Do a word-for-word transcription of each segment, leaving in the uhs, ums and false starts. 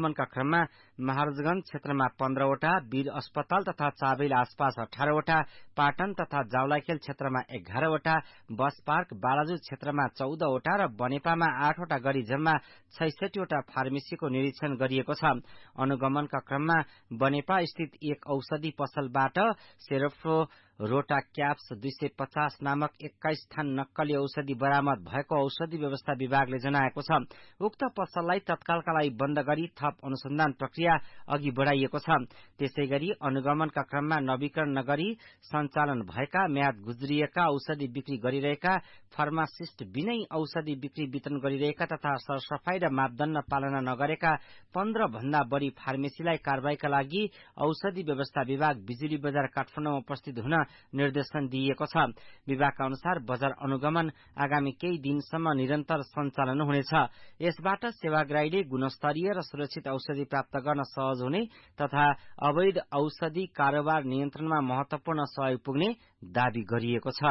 अनुगमनका क्रममा महाराजगंज क्षेत्रमा पन्ध्रवटा, वीर अस्पताल तथा चाबेल आसपास अठारवटा, पाटन तथा जावलाखेल क्षेत्रमा एघारवटा, बस पार्क बालाजु क्षेत्रमा चौधवटा र बनेपामा आठवटा गरी जम्मा छैसठीवटा फार्मेसीको निरीक्षण गरिएको छ। अनुगमनका क्रममा बनेपा स्थित एक औषधि पसलबाट सेरोफ्लो रोटा क्याप्स दुई सय पचास नामक एक्काइस थान नक्कली औषधि बरामद भएको औषधि व्यवस्था विभागले जनाएको छ। उक्त पसललाई तत्कालका लागि बन्द गरी थप अनुसन्धान प्रक्रिया अघि बढ़ाइएको छ। त्यसै गरी अनुगमनका क्रममा नवीकरण नगरी सञ्चालन भएका म्याद गुज्रिएका औषधि बिक्री गरिरहेका फार्मासिस्ट बिनै औषधि बिक्री वितरण गरिरहेका तथा सरसफाई र मापदण्ड पालना नगरेका पन्ध्र भन्दा बढ़ी फार्मेसीलाई कारबाहीका लागि औषधि व्यवस्था विभाग बिजुली बजार काठमाडौँमा उपस्थित हुन निर्देशन दिइएको छ। विभागका अनुसार बजार अनुगमन आगामी केही दिनसम्म निरन्तर सञ्चालन हुनेछ। यसबाट सेवाग्राहीले गुणस्तरीय र सुरक्षित औषधि प्राप्त गर्न सहज हुने तथा अवैध औषधि कारोबार नियन्त्रणमा महत्वपूर्ण सहयोग पुग्ने दावी गरिएको छ।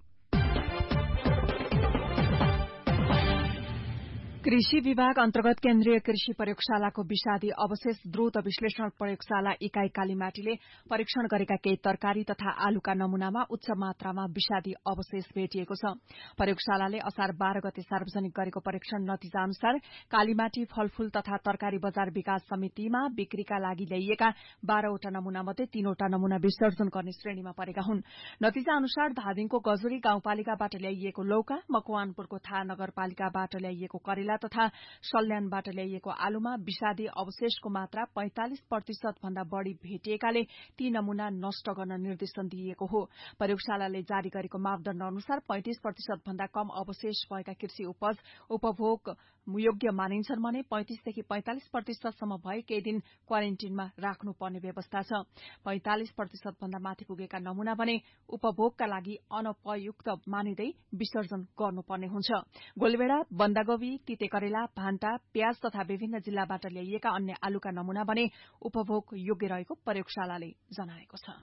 कृषि विभाग अन्तर्गत केन्द्रीय कृषि प्रयोगशालाको विषादी अवशेष द्रुत विश्लेषण प्रयोगशाला इकाई कालीमाटीले परीक्षण गरेका केही तरकारी तथा आलुका नमूनामा उच्च मात्रामा विषादी अवशेष भेटिएको छ। प्रयोगशालाले असार बाह्र गते सार्वजनिक गरेको परीक्षण नतिजा अनुसार कालीमाटी फलफूल तथा तरकारी बजार विकास समितिमा बिक्रीका लागि ल्याइएका बाह्रवटा नमूना मध्ये तीनवटा नमूना विसर्जन गर्ने श्रेणीमा परेका हुन्। नतिजा अनुसार धादिङको गजुरी गाउँपालिकाबाट ल्याइएको लौका, मकवानपुरको थाहा नगरपालिकाबाट ल्याइएको करेला तथा सल्यानबाट ल्याइएको आलुमा विषादी अवशेषको मात्रा पैंतालिस प्रतिशत भन्दा बढ़ी भेटिएकाले ती नमूना नष्ट गर्न निर्देशन दिइएको हो। प्रयोगशालाले जारी गरेको मापदण्ड अनुसार पैंतिस प्रतिशत भन्दा कम अवशेष भएका कृषि उपज उपभोग योग्य मानिन्छन् भने पैंतिसदेखि पैंतालिस प्रतिशतसम्म भए केही दिन क्वारेन्टिनमा राख्नुपर्ने व्यवस्था छ। पैंतालिस प्रतिशत भन्दा माथि पुगेका नमूना भने उपभोगका लागि अनुपयुक्त मानिँदै विसर्जन गर्नुपर्ने हुन्छ। गोलभेड़ा, बन्दागोभी, तिते करेला, भान्टा, प्याज तथा विभिन्न जिल्लाबाट ल्याइएका अन्य आलुका नमूना भने उपभोग योग्य रहेको प्रयोगशालाले जनाएको छ।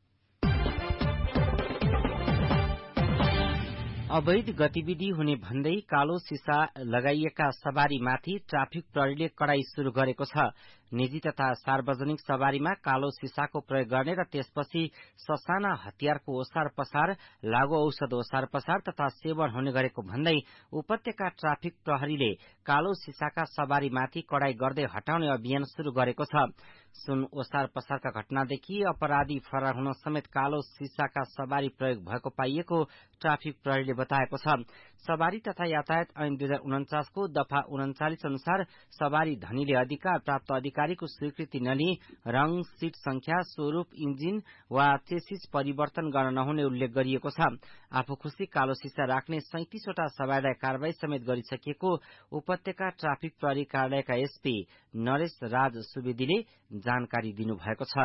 अवैध गतिविधि हुने भन्दै कालो सिसा लगाइएका सवारीमाथि ट्राफिक प्रहरीले कडाई शुरू गरेको छ। निजी तथा सार्वजनिक सवारीमा कालो सिसाको प्रयोग गर्ने र त्यसपछि ससाना हतियारको ओसार पसार, लागू औषध ओसार पसार तथा सेवन हुने गरेको भन्दै उपत्यका ट्राफिक प्रहरीले कालो सिसाका सवारीमाथि कडाई गर्दै हटाउने अभियान शुरू गरेको छ। सुन ओसार पसारका घटनादेखि अपराधी फरार हुन समेत कालो सिसाका सवारी प्रयोग भएको पाइएको ट्राफिक प्रहरीले बताएको छ। सवारी तथा यातायात ऐन दुई हजार उन्चासको दफा उन्चालिस अनुसार सवारी धनीले अधिकार प्राप्त अधिकारीको स्वीकृति नलिई रंग, सीट संख्या, स्वरूप, इन्जिन वा चेसिस परिवर्तन गर्न नहुने उल्लेख गरिएको छ। आफू खुशी कालो सिसा राख्ने सैंतीसवटा सवारीलाई कारवाही समेत गरिसकिएको उपत्यका ट्राफिक प्रहरी कार्यालयका एसपी नरेश राज सुवेदीले जानकारी दिनुभएको छ।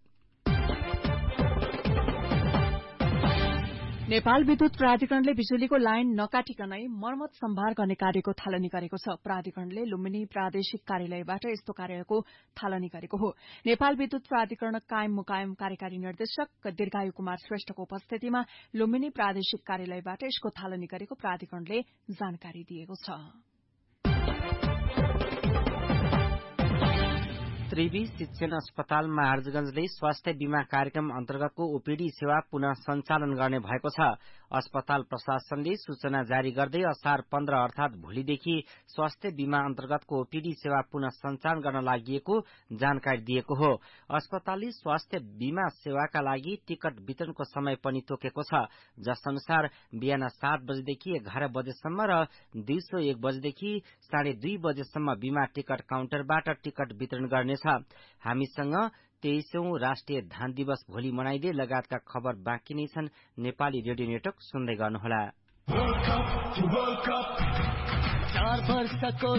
नेपाल विद्युत प्राधिकरणले बिजुलीको लाइन नकाटिकनै मर्मत सम्भार गर्ने कार्यको थालनी गरेको छ। प्राधिकरणले लुम्बिनी प्रादेशिक कार्यालयबाट यस्तो कार्यको थालनी गरेको हो। नेपाल विद्युत प्राधिकरण कायम मुकायम कार्यकारी निर्देशक दीर्घायु कुमार श्रेष्ठको उपस्थितिमा लुम्बिनी प्रादेशिक कार्यालयबाट यसको थालनी गरेको प्राधिकरणले जानकारी दिएको छ। त्रिवी शिक्षण अस्पताल महाराजगंजले स्वास्थ्य बीमा कार्यक्रम अन्तर्गतको ओपीडी सेवा पुनः सञ्चालन गर्ने भएको छ। अस्पताल प्रशासनले सूचना जारी गर्दै असार पन्ध्र अर्थात भोलिदेखि स्वास्थ्य बीमा अन्तर्गतको ओपीडी सेवा पुनः सञ्चालन गर्न लागि जानकारी दिएको हो। अस्पतालले स्वास्थ्य बीमा सेवाका लागि टिकट वितरणको समय पनि तोकेको छ, जस अनुसार बिहान सात बजेदेखि एघार बजेसम्म र दिउँसो एक बजेदेखि साढे दुई बजेसम्म बीमा टिकट काउन्टरबाट टिकट वितरण गर्ने छ। हामीसँग तेइसौं राष्ट्रिय धान दिवस भोलि मनाइँदै लगायतका खबर बाँकी नै छन्। नेपाली रेडियो नेटवर्क सुन्दै गर्नुहोला।